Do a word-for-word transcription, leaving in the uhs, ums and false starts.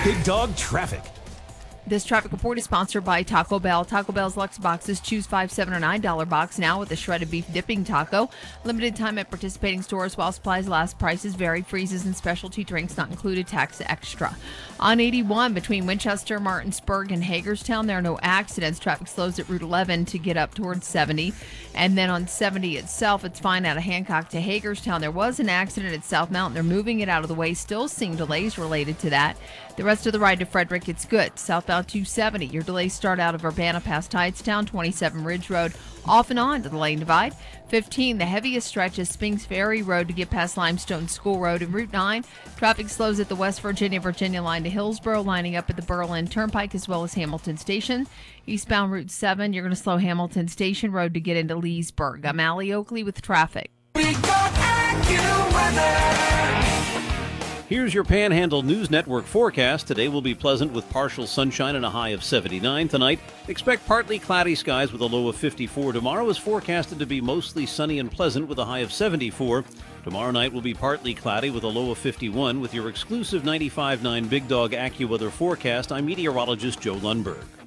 Big Dog Traffic. This traffic report is sponsored by Taco Bell. Taco Bell's Luxe Boxes. Choose five, seven, or nine dollar box now with a shredded beef dipping taco. Limited time at participating stores while supplies last. Prices vary. Freezes and specialty drinks not included. Tax extra. On eighty-one between Winchester, Martinsburg, and Hagerstown, there are no accidents. Traffic slows at Route eleven to get up towards seventy. And then on seventy itself, it's fine out of Hancock to Hagerstown. There was an accident at South Mountain. They're moving it out of the way. Still seeing delays related to that. The rest of the ride to Frederick, it's good. Southbound two seventy. Your delays start out of Urbana past Hightstown, twenty-seven Ridge Road, off and on to the Lane Divide. fifteen, the heaviest stretch is Spinks Ferry Road to get past Limestone School Road. And Route nine, traffic slows at the West Virginia, Virginia line to Hillsborough, lining up at the Berlin Turnpike as well as Hamilton Station. Eastbound Route seven, you're going to slow Hamilton Station Road to get into Leesburg. I'm Allie Oakley with traffic. Big Dog AccuWeather. Here's your Panhandle News Network forecast. Today will be pleasant with partial sunshine and a high of seventy-nine. Tonight, expect partly cloudy skies with a low of fifty-four. Tomorrow is forecasted to be mostly sunny and pleasant with a high of seventy-four. Tomorrow night will be partly cloudy with a low of fifty-one. With your exclusive ninety-five point nine Big Dog AccuWeather forecast, I'm meteorologist Joe Lundberg.